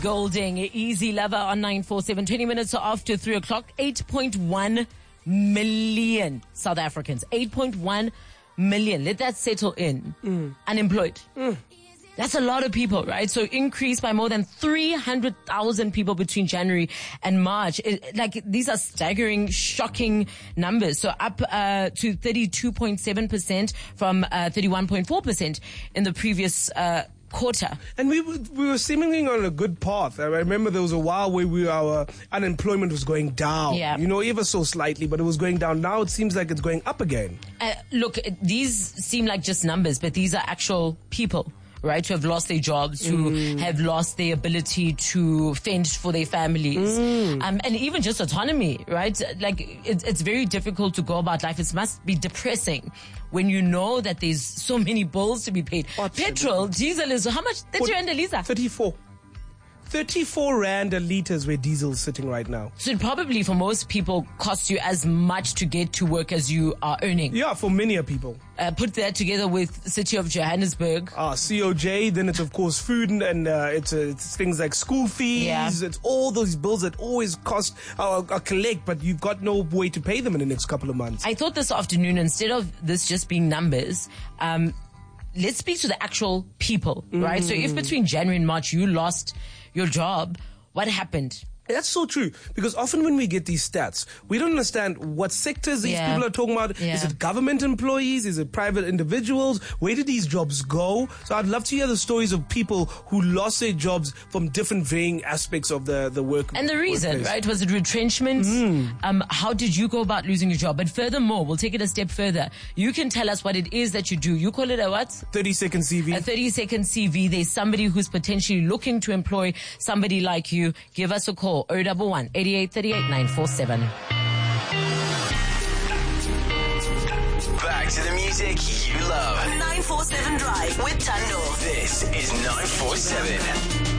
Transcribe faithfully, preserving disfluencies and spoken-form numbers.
Golding, Easy Lover on nine four seven, twenty minutes after three o'clock. eight point one million South Africans. eight point one million. Let that settle in. Mm. Unemployed. Mm. That's a lot of people, right? So increased by more than three hundred thousand people between January and March. It, like, these are staggering, shocking numbers. So up uh, to thirty-two point seven percent from uh, thirty-one point four percent in the previous uh quarter. And we were, we were seemingly on a good path. I remember there was a while where we, our unemployment was going down. Yeah. You know, ever so slightly, but it was going down. Now it seems like it's going up again. Uh, look, these seem like just numbers, but these are actual people, right, who have lost their jobs, who mm. have lost their ability to fend for their families, mm. um, and even just autonomy, right? Like, it's, it's very difficult to go about life. It must be depressing when you know that there's so many bills to be paid. Absolutely. Petrol, diesel is how much? thirty rand a litre? thirty-four. thirty-four rand a litre is where diesel's sitting right now. So it probably for most people costs you as much to get to work as you are earning. Yeah, for many a people. Uh, put that together with City of Johannesburg. Ah, C O J, then it's of course food and, and uh, it's, uh, it's things like school fees. Yeah. It's all those bills that always cost, uh, uh, collect, but you've got no way to pay them in the next couple of months. I thought this afternoon, instead of this just being numbers, um, let's speak to the actual people, mm. right? So if between January and March you lost your job, what happened? That's so true, because often when we get these stats, we don't understand what sectors these yeah. people are talking about. Yeah. Is it government employees? Is it private individuals? Where did these jobs go? So I'd love to hear the stories of people who lost their jobs from different varying aspects of the, the work. And the reason, workplace. right? Was it retrenchment? Mm. Um, how did you go about losing your job? But furthermore, we'll take it a step further. You can tell us what it is that you do. You call it a what? thirty second C V. A thirty second C V. There's somebody who's potentially looking to employ somebody like you. Give us a call. oh one one, eighty-eight thirty-eight, nine four seven. Back to the music you love. nine four seven Drive with Tando. This is nine four seven.